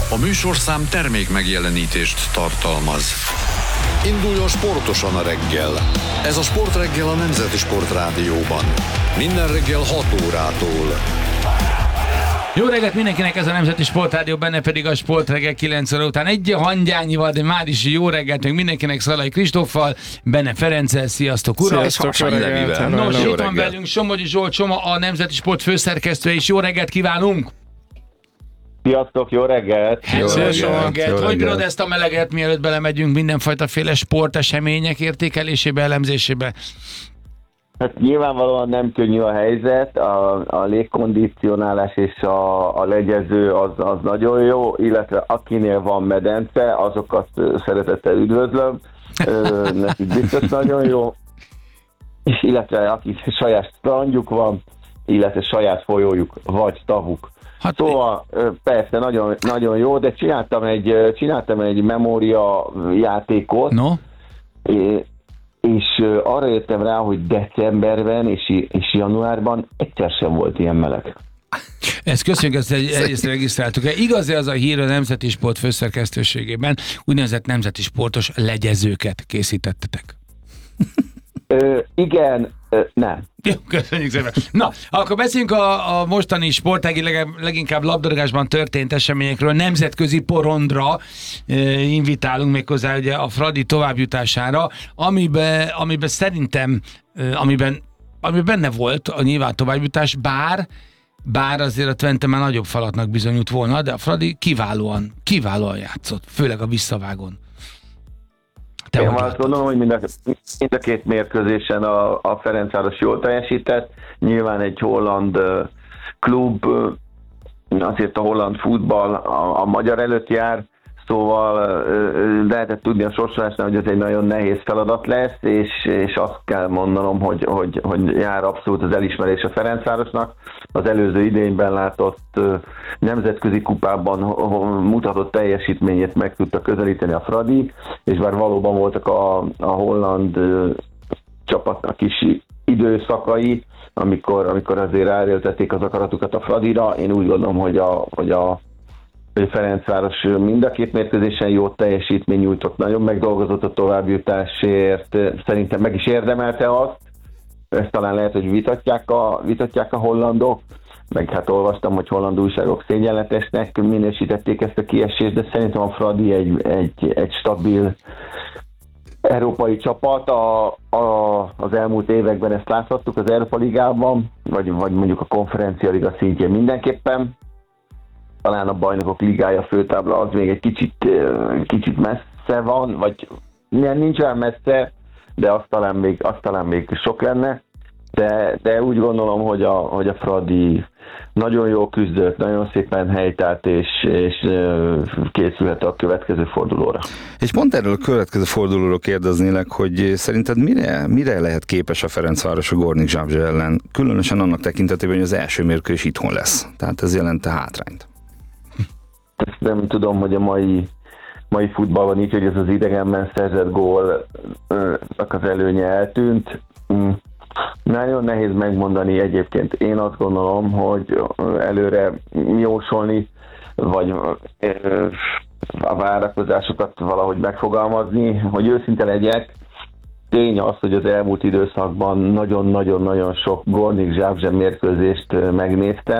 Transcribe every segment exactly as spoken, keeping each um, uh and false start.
A műsorszám termék megjelenítést tartalmaz. Induljon sportosan a reggel. Ez a Sportreggel a Nemzeti Sportrádióban. Minden reggel hat órától. Jó reggelt mindenkinek, ez a Nemzeti Sportrádió, benne pedig a Sportreggel kilenc óra után egy hangyányival, de már is jó reggelt még mindenkinek Szalai Kristóffal, Benne Ferenccel, sziasztok uram! Sziasztok, jó reggelt! Nos, itt van velünk Somogyi Zsolt Soma, a Nemzeti Sport főszerkesztője, és jó reggelt kívánunk! Sziasztok, jó reggelt! Jó reggelt! Jó reggelt. Hogy bírod ezt a meleget, mielőtt belemegyünk mindenfajta féle sportesemények értékelésébe, elemzésébe? Hát nyilvánvalóan nem könnyű a helyzet, a, a légkondicionálás és a, a legyező az, az nagyon jó, illetve akinél van medence, azokat szeretettel üdvözlöm, nekik biztos nagyon jó, és illetve akik saját strandjuk van, illetve saját folyójuk vagy tavuk. Hát szóval persze nagyon, nagyon jó, de csináltam egy, csináltam egy memória játékot, no? és, és arra jöttem rá, hogy decemberben és, és januárban egyszer sem volt ilyen meleg. Ezt köszönjük, ezt egy, egyrészt regisztráltuk. Igaz, az a hír a Nemzeti Sport főszerkesztőségében, úgynevezett nemzeti sportos legyezőket készítettetek. Ö, igen, ö, nem. Jó, köszönjük szépen. Na, akkor beszéljünk a, a mostani sportági, leg, leginkább labdarúgásban történt eseményekről. Nemzetközi porondra e, invitálunk méghozzá ugye a Fradi továbbjutására, amiben, amiben szerintem, e, amiben, amiben benne volt a nyilván továbbjutás, bár, bár azért a Twente már nagyobb falatnak bizonyult volna, de a Fradi kiválóan, kiválóan játszott, főleg a visszavágon. Te Én azt gondolom, hogy mind a, mind a két mérkőzésen a, a Ferencváros jól teljesített. Nyilván egy holland uh, klub, uh, azért a holland futball a, a magyar előtt jár, szóval uh, lehetett tudni a sorsolásnál, hogy ez egy nagyon nehéz feladat lesz, és, és azt kell mondanom, hogy, hogy, hogy jár abszolút az elismerés a Ferencvárosnak. Az előző idényben látott uh, nemzetközi kupában mutatott teljesítményét meg tudta közelíteni a Fradi, és bár valóban voltak a, a holland uh, csapatnak is időszakai, amikor, amikor azért elértették az akaratukat a Fradira, én úgy gondolom, hogy a, hogy a Ferencváros mind a két mérkőzésen jó teljesítmény nyújtott, nagyon megdolgozott a továbbjutásért, szerintem meg is érdemelte azt, ezt talán lehet, hogy vitatják a, vitatják a hollandok, meg hát olvastam, hogy holland újságok szégyenletesnek minősítették ezt a kiesést, de szerintem a Fradi egy, egy, egy stabil európai csapat. A, a, az elmúlt években ezt láthattuk az Európa Ligában, vagy, vagy mondjuk a Konferencia Liga szintjén mindenképpen. Talán a Bajnokok Ligája főtábla az még egy kicsit, kicsit messze van, vagy nincs olyan messze, de az talán még, az talán még sok lenne. De, de úgy gondolom, hogy a, hogy a Fradi nagyon jól küzdött, nagyon szépen helytált, és, és készülhet a következő fordulóra. És pont erről a következő fordulóról kérdeznélek, hogy szerinted mire, mire lehet képes a Ferencváros a Gornik Zabrze ellen? Különösen annak tekintetében, hogy az első mérkőzés itthon lesz. Tehát ez jelente hátrányt. Ezt nem tudom, hogy a mai, mai futballban így, hogy ez az idegenben szerzett gólnak az előnye eltűnt. Nagyon nehéz megmondani egyébként. Én azt gondolom, hogy előre jósolni, vagy a várakozásokat valahogy megfogalmazni, hogy őszinte legyek. Tény az, hogy az elmúlt időszakban nagyon-nagyon-nagyon sok Gornik Zabrze mérkőzést megnéztem.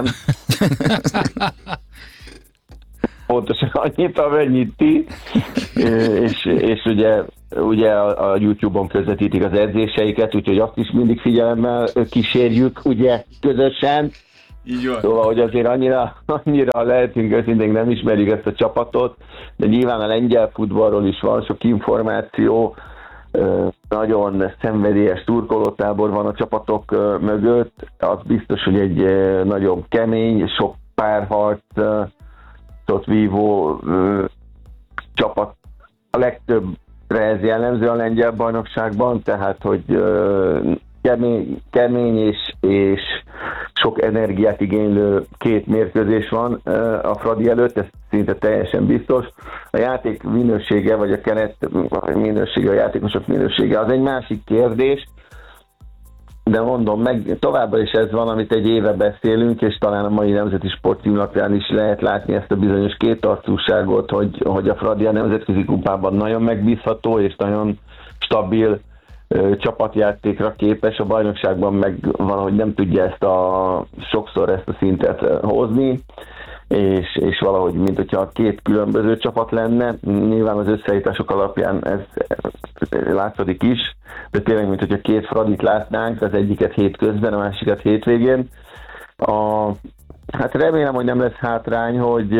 Pontosan annyit, amennyit ti, és, és ugye, ugye a, a YouTube-on közvetítik az edzéseiket, úgyhogy azt is mindig figyelemmel kísérjük, ugye, közösen. Így van. Szóval, hogy azért annyira, annyira lehetünk őszintén, nem ismerjük ezt a csapatot, de nyilván a lengyel futballról is van sok információ, nagyon szenvedélyes szurkolótábor van a csapatok mögött, az biztos, hogy egy nagyon kemény, sok párharc, ott vívó ö, csapat, a legtöbbre ez jellemző a lengyel bajnokságban, tehát hogy ö, kemény, kemény és, és sok energiát igénylő két mérkőzés van ö, a Fradi előtt, ez szinte teljesen biztos. A játék minősége, vagy a keret minősége, a játékosok minősége az egy másik kérdés. de mondom, meg továbbra is ez van, amit egy éve beszélünk, és talán a mai Nemzeti Sport címlapján is lehet látni ezt a bizonyos kétarcúságot, hogy, hogy a Fradi a nemzetközi kupában nagyon megbízható, és nagyon stabil ö, csapatjátékra képes, a bajnokságban meg valahogy nem tudja ezt a, sokszor ezt a szintet hozni, és, és valahogy, mint hogyha két különböző csapat lenne, nyilván az összeállítások alapján ez, ez látszik is, de tényleg, mint hogyha két Fradit látnánk, az egyiket hétközben, a másikat hétvégén. A, hát remélem, hogy nem lesz hátrány, hogy,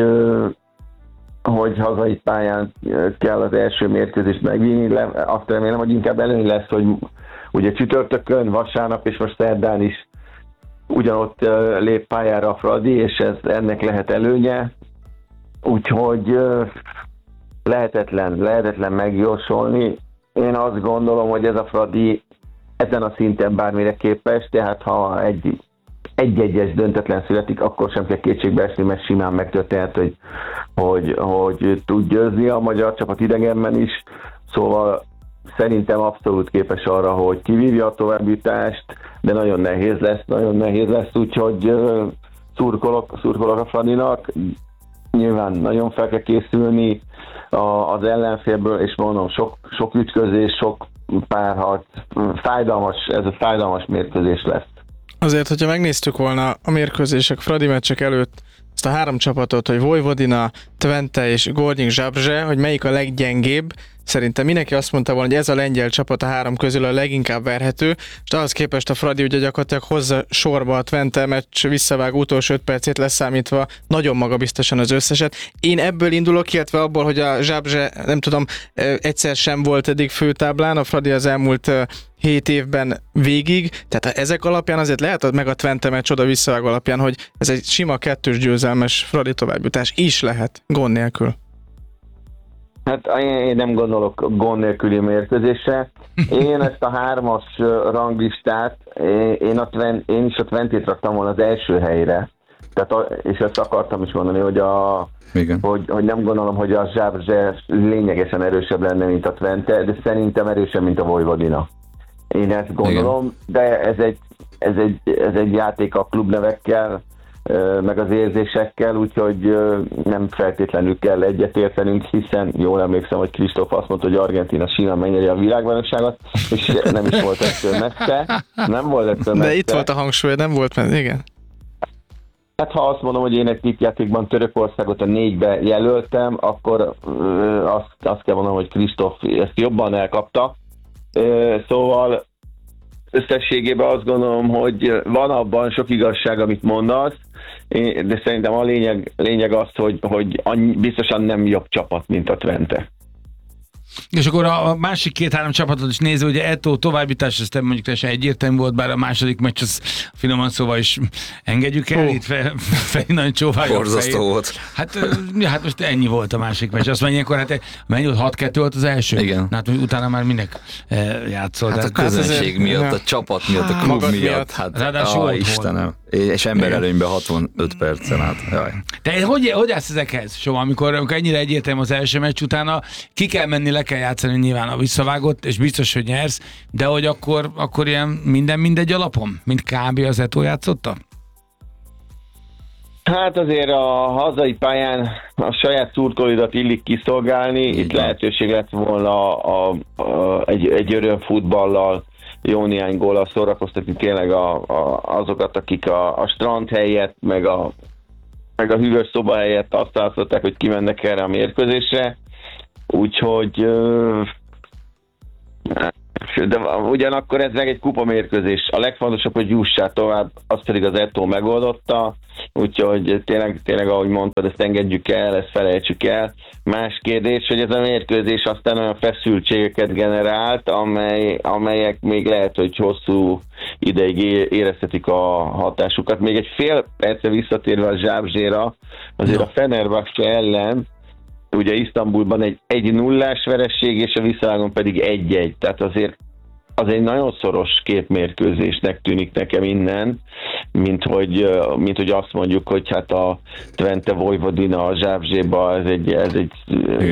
hogy hazai pályán kell az első mérkőzést megvinni, azt remélem, hogy inkább előny lesz, hogy ugye csütörtökön, vasárnap és most szerdán is ugyanott lép pályára a Fradi, és ez ennek lehet előnye, úgyhogy lehetetlen, lehetetlen megjósolni. Én azt gondolom, hogy ez a Fradi ezen a szinten bármire képes, tehát ha egy egy-egyes döntetlen születik, akkor sem kell kétségbe esni, mert simán megtörténhet, hogy, hogy, hogy tud győzni a magyar csapat idegenben is, szóval szerintem abszolút képes arra, hogy kivívja a továbbjutást, de nagyon nehéz lesz, nagyon nehéz lesz, úgyhogy uh, szurkolok, szurkolok a Fradinak. Nyilván nagyon fel kell készülni a, az ellenfélből, és mondom, sok, sok ütközés, sok párharc, fájdalmas, ez a fájdalmas mérkőzés lesz. Azért, hogyha megnéztük volna a mérkőzések, Fradi meccsek előtt ezt a három csapatot, hogy Vojvodina, Twente és Gornik Zabrze, hogy melyik a leggyengébb, szerintem mindenki azt mondta volna, hogy ez a lengyel csapat a három közül a leginkább verhető, és ahhoz képest a Fradi ugye gyakorlatilag hozza sorba a Twente meccs visszavág utolsó öt percét leszámítva nagyon magabiztosan az összeset. Én ebből indulok, illetve abból, hogy a Zabrze, nem tudom, egyszer sem volt eddig főtáblán, a Fradi az elmúlt hét évben végig, tehát ezek alapján azért lehet meg a Twente meccs oda visszavág alapján, hogy ez egy sima kettős győzelmes Fradi továbbjutás is lehet, gond nélkül. Hát én nem gondolok gond nélküli mérkőzésre. Én ezt a hármas ranglistát, én, a Tven, én is a Twentét raktam volna az első helyre. Tehát a, és ezt akartam is mondani, hogy, a, hogy, hogy nem gondolom, hogy a Zabrze lényegesen erősebb lenne, mint a Twente, de szerintem erősebb, mint a Vojvodina. Én ezt gondolom, igen. De ez egy, ez, egy, ez egy játék a klubnevekkel, meg az érzésekkel, úgyhogy nem feltétlenül kell egyetértenünk, hiszen jól emlékszem, hogy Kristóf azt mondta, hogy Argentína simán megnyeri a világbajnokságot, és nem is volt ettől messze. Nem volt ettől messze. De itt volt a hangsúly, nem volt messze, igen. Hát ha azt mondom, hogy én egy tippjátékban Törökországot a négybe jelöltem, akkor azt, azt kell mondanom, hogy Kristóf ezt jobban elkapta. Szóval összességében azt gondolom, hogy van abban sok igazság, amit mondasz, de szerintem a lényeg, lényeg az, hogy, hogy annyi, biztosan nem jobb csapat, mint a Twente. És akkor a másik két-három csapatot is nézve, ugye Eto'o továbbítás, ez mondjuk teljesen egyértelmű volt, bár a második meccs, az finoman szóval is engedjük el, oh. Itt fel, fel nagyon csóválja. Borzasztó volt. Hát, ja, hát most ennyi volt a másik meccs. Azt mondja, akkor hát mennyi volt? hat kettő volt az első? Igen. Hát utána már minek játszol. Hát a közönség hát miatt, a csapat miatt, a klub miatt. miatt. Hát, ráadásul ó, Istenem. És emberelőnyben hatvanöt percen át. Jaj. Te hogy, hogy állsz ezekhez, Soma, amikor, amikor ennyire egyértelmű az első meccs utána, ki kell menni, le kell játszani nyilván a visszavágott, és biztos, hogy nyersz, de hogy akkor, akkor ilyen minden mindegy alapon, mint kb. Az Eto'o játszotta? Hát azért a hazai pályán a saját szurkolóidat illik kiszolgálni, itt lehetőség lett volna a, a, a, egy, egy öröm futballal, jó néhány góllal szórakoztatni tényleg a, a, azokat, akik a, a strand helyett, meg a, meg a hűvös szoba helyett azt látszották, hogy kimennek erre a mérkőzésre. Úgyhogy de ugyanakkor ez meg egy kupa mérkőzés. A legfontosabb, hogy jussál tovább, azt pedig az Eto'o megoldotta, úgyhogy tényleg, tényleg, ahogy mondtad, ezt engedjük el, ezt felejtsük el. Más kérdés, hogy ez a mérkőzés aztán olyan feszültségeket generált, amely, amelyek még lehet, hogy hosszú ideig éreztetik a hatásukat. Még egy fél percre visszatérve a Zabrze-ra, azért a Fenerbahce ellen ugye Isztambulban egy egy nullás veresség, és a visszavágon pedig egy egy. Tehát azért az egy nagyon szoros két mérkőzésnek tűnik nekem innen, mint hogy, mint hogy azt mondjuk, hogy hát a Twente Vojvodina a Zabrze-ba ez egy, ez egy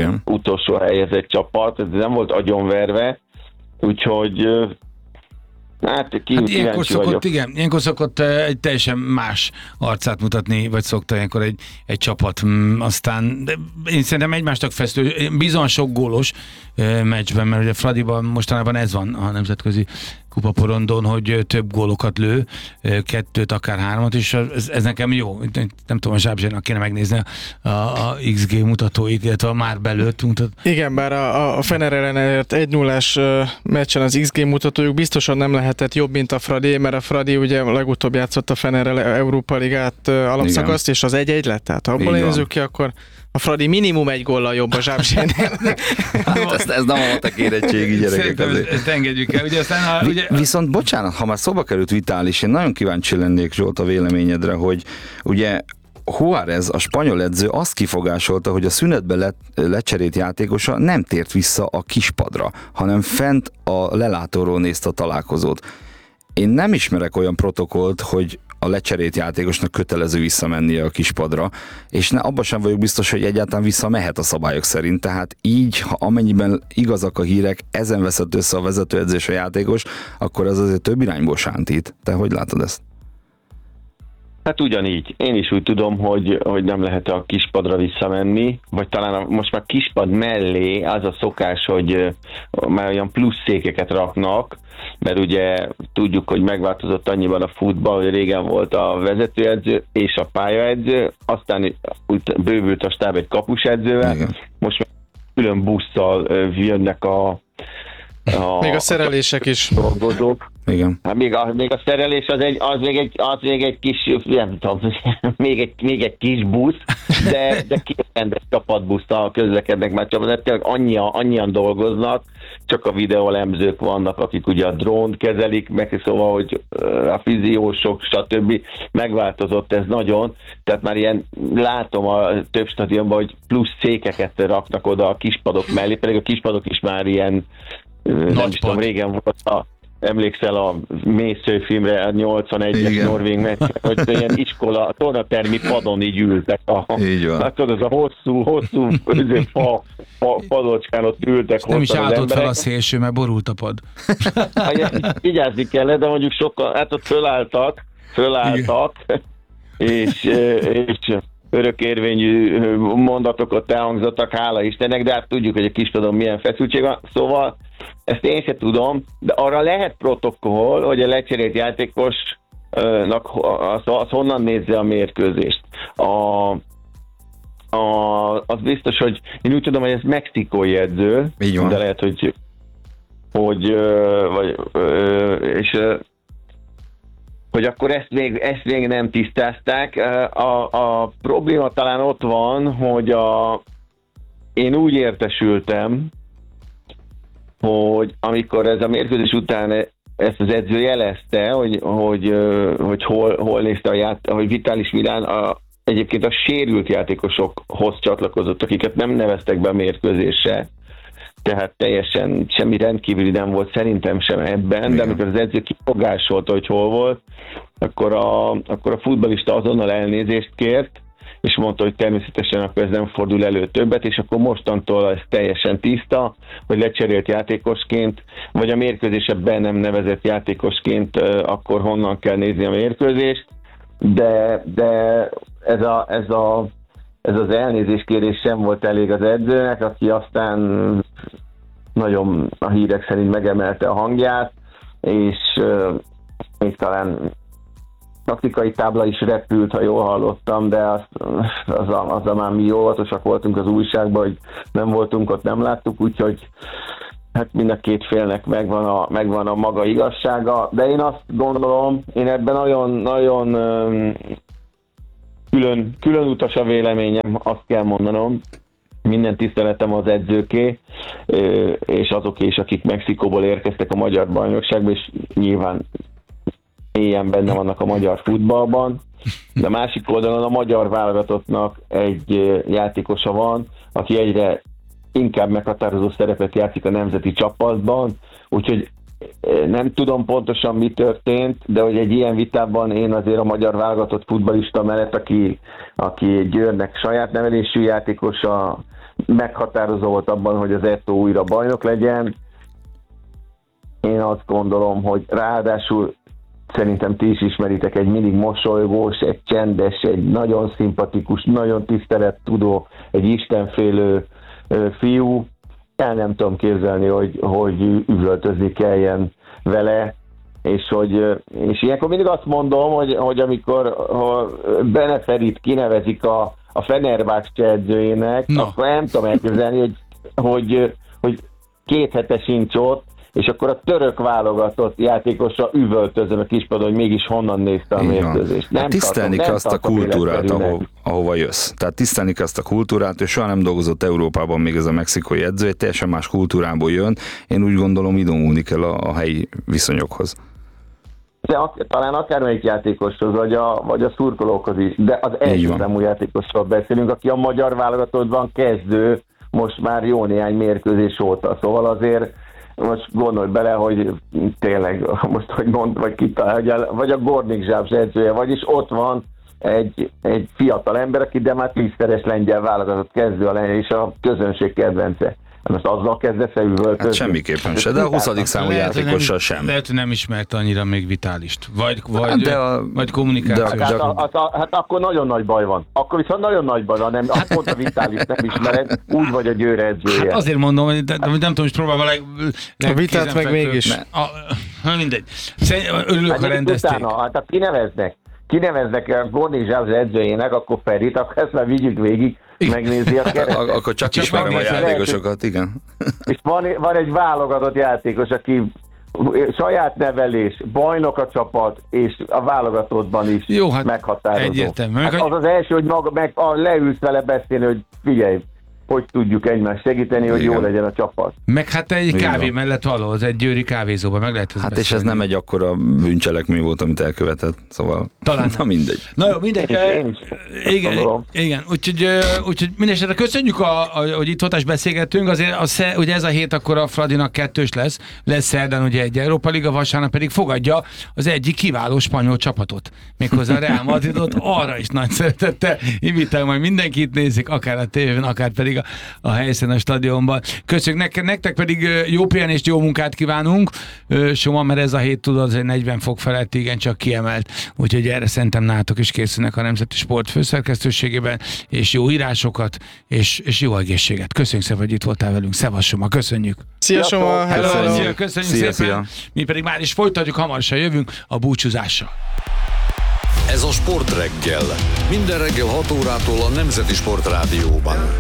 utolsó helyezett csapat, ez nem volt agyonverve, úgyhogy Hát, ki, Hát ilyenkor szokott, vagyok. igen, ilyenkor szokott egy teljesen más arcát mutatni, vagy szokta ilyenkor egy, egy csapat. Aztán de én szerintem egymástak fesztő, bizony sok gólos meccsben, mert ugye Fradiban mostanában ez van a nemzetközi kupaporondon, hogy több gólokat lő, kettőt, akár hármat, és ez, ez nekem jó. Nem tudom, a Zsábzsénak kéne megnézni a, a iksz gé mutatóit, illetve a már belőtt mutat. Igen, bár a, a Fener ellenért egy nullás meccsen az iksz gé mutatójuk biztosan nem lehetett jobb, mint a Fradi, mert a Fradi ugye legutóbb játszott a Fenerrel Európa Ligát alapszakaszt, és az egy-egy lett, tehát ha abból nézzük ki, akkor a Fradi minimum egy góllal jobb a Zsábzsénél. ez, ez nem a matek érettségi gyerekek. Szerintem ezt, ezt engedjük el. Ugye aztán a, ugye... Viszont bocsánat, ha már szóba került Vitális, én nagyon kíváncsi lennék, Zsolt, a véleményedre, hogy ugye Juárez, a spanyol edző azt kifogásolta, hogy a szünetben le, lecserélt játékosa nem tért vissza a kispadra, hanem fent a lelátóról nézte a találkozót. Én nem ismerek olyan protokollt, hogy a lecserélt játékosnak kötelező visszamennie a kispadra, és ne, abban sem vagyok biztos, hogy egyáltalán visszamehet a szabályok szerint, tehát így, ha amennyiben igazak a hírek, ezen veszett össze a vezetőedző és a játékos, akkor ez azért több irányból sántít. Te hogy látod ezt? Hát ugyanígy. Én is úgy tudom, hogy, hogy nem lehet a kispadra visszamenni, vagy talán a, most már kispad mellé az a szokás, hogy már olyan plusz székeket raknak, mert ugye tudjuk, hogy megváltozott annyiban a futball, hogy régen volt a vezetőedző és a pályaedző, aztán úgy bővült a stáb egy kapusedzővel, igen. Most már külön busszal jönnek a, a még a szerelések is dolgozók. Igen. Hát még a, még a szerelés az, egy, az, még egy, az még egy kis, nem tudom, még egy, még egy kis busz, de, de két rendes csapatbusszal közlekednek már csapat, tényleg annyian, annyian dolgoznak, csak a videólemzők vannak, akik ugye a drónt kezelik, meg szóval, hogy a fiziósok, stb. Megváltozott ez nagyon, tehát már ilyen látom a több stadionban, hogy plusz székeket raknak oda a kispadok mellé, pedig a kispadok is már ilyen, nagy nem is tudom, régen volt a emlékszel a Mésző filmre, a nyolcvanegyes norvég meccs, hogy ilyen iskola, tornatermi padon így ültek. A, így van. Hát az a hosszú, hosszú fa, fa, padocskán ott ültek. Nem is álltott fel a szélső, mert borult a pad. Hát, vigyázni kellett, de mondjuk sokkal, hát ott fölálltak, fölálltak, és, és örökérvényű mondatokat elhangzottak, hála Istennek, de hát tudjuk, hogy a kispadon milyen feszültség van. Szóval ezt én sem tudom, de arra lehet protokoll, hogy a lecserélt játékosnak az, az honnan nézze a mérkőzést. A, a, az biztos, hogy én úgy tudom, hogy ez mexikói edző, de lehet, hogy, hogy vagy, és hogy akkor ezt még, ezt még nem tisztázták. A, a probléma talán ott van, hogy a, én úgy értesültem, hogy amikor ez a mérkőzés után ezt az edző jelezte, hogy, hogy, hogy hol, hol nézte a ját, hogy Vitális Milán a, egyébként a sérült játékosokhoz csatlakozott, akiket nem neveztek be a mérkőzésre, tehát teljesen semmi rendkívüli nem volt szerintem sem ebben, igen. De amikor az edző kifogásolta, hogy hol volt, akkor a, akkor a futballista azonnal elnézést kért, és mondta, hogy természetesen akkor ez nem fordul elő többet, és akkor mostantól ez teljesen tiszta, hogy lecserélt játékosként, vagy a mérkőzésben nem nevezett játékosként, akkor honnan kell nézni a mérkőzést, de, de ez, a, ez, a, ez az elnézéskérés sem volt elég az edzőnek, aki aztán nagyon a hírek szerint megemelte a hangját, és még talán taktikai tábla is repült, ha jól hallottam, de az, az, a, az a már mi óvatosak voltunk az újságban, hogy nem voltunk ott, nem láttuk, úgyhogy hát mind a két félnek megvan a, megvan a maga igazsága, de én azt gondolom, én ebben nagyon, nagyon külön, külön utas a véleményem, azt kell mondanom, minden tiszteletem az edzőké, és azoké is, akik Mexikóból érkeztek a magyar bajnokságba, és nyilván élyen benne vannak a magyar futballban, de a másik oldalon a magyar válogatottnak egy játékosa van, aki egyre inkább meghatározó szerepet játszik a nemzeti csapatban, úgyhogy nem tudom pontosan mi történt, de hogy egy ilyen vitában én azért a magyar válogatott futballista mellett, aki, aki Győrnek saját nevelésű játékosa, meghatározó volt abban, hogy az Etó újra bajnok legyen, én azt gondolom, hogy ráadásul szerintem ti is ismeritek, egy mindig mosolygós, egy csendes, egy nagyon szimpatikus, nagyon tisztelettudó, egy istenfélő ö, fiú. El nem tudom képzelni, hogy, hogy üvöltözni kelljen vele, és, hogy, és ilyenkor mindig azt mondom, hogy, hogy amikor ha Beneferit kinevezik a, a Fenerbahce edzőjének, no. akkor nem tudom elképzelni, hogy, hogy, hogy két hete sincs ott, és akkor a török válogatott játékosra üvöltözöm a kispadon, hogy mégis honnan nézte a mérkőzést. Hát tisztelni kell azt a kultúrát, ahol, ahova jössz. Tehát tisztelni kell azt a kultúrát, és soha nem dolgozott Európában még ez a mexikói edző, egy teljesen más kultúrából jön. Én úgy gondolom, idomulni kell a, a helyi viszonyokhoz. De ak- talán akármelyik játékoshoz, vagy a, vagy a szurkolókhoz is, de az első számú játékosról beszélünk, aki a magyar válogatottban kezdő most már jó néhány mérkőzés óta. Szóval azért most gondolj bele, hogy tényleg, most hogy mond, vagy kitalálja, vagy a Gornik Zsábzs edzője, vagyis ott van egy, egy fiatal ember, aki de már tízszeres lengyel válogatott kezdő a lengyel, és a közönség kedvence. Most azzal kezdesz-e üvöltözni? Hát semmiképpen se, de a huszadik számú játékossal sem. Lehet, hogy nem ismerte annyira még Vitálist. Vagy, vagy, de a, vagy kommunikációs. de a, Hát, a, a, a, hát akkor nagyon nagy baj van. Akkor viszont nagyon nagy baj van. Nem, azt mondta Vitális, nem ismered, úgy vagy a Győr edzője. Hát azért mondom, hogy de, de, nem tudom, hogy próbálva leg, leg, A vitát meg mégis. A, a, mindegy. Szerintem örülök, hát ha rendezték. Utána, hát kineveznek. Kineveznek a Gornik Zsábzs edzőjének, akkor Ferit, akkor ezt már vigyük végig, megnézi a keretet. Akkor csak ismerem a játékosokat, igen. És van, van egy válogatott játékos, aki saját nevelés, bajnok a csapat, és a válogatottban is jó, hát meghatározó. Egyértelmű. Hát az az első, hogy maga, meg a, leülsz vele beszélni, hogy figyelj, hogy tudjuk egymást segíteni, hogy igen. jó legyen a csapat. Meg hát egy igen. kávé mellett való, az egy győri kávézóban meg lehet ezt Hát beszélni. és ez nem egy akkora bűncselekmény volt, amit elkövetett, szóval talán na mindegy. Na jó, mindegy. Én is Igen, gondolom. igen. Úgyhogy, úgyhogy mindesetre köszönjük, a, a, hogy itt voltás beszélgettünk. Azért a, sze, ugye ez a hét akkor a Fradinak kettős lesz. Lesz szerdán ugye egy Európa Liga, vasárnap pedig fogadja az egyik kiváló spanyol csapatot. Méghozzá a Real Madridot, arra is nagy szeretettel invitálunk, majd mindenkit nézik, akár a tévén, akár pedig a, a helyszínen, a stadionban. Köszönjük nektek, nektek pedig jó pihenést, jó munkát kívánunk. Soma, mert ez a hét tudod, egy negyven fok felett igen csak kiemelt. Úgyhogy erre szerintem nálatok is készülnek a Nemzeti Sport főszerkesztőségében, és jó írásokat, és, és jó egészséget. Köszönjük szépen, hogy itt voltál velünk. Szevasz, Soma, köszönjük. Szia, Soma! Hello, Köszönjük. hello. Köszönjük Szia, szépen. szia. Mi pedig már is folytatjuk, hamarosan jövünk a búcsúzással. Ez a Sport Reggel. Minden reggel hat órától a Nemzeti Sport Rádióban.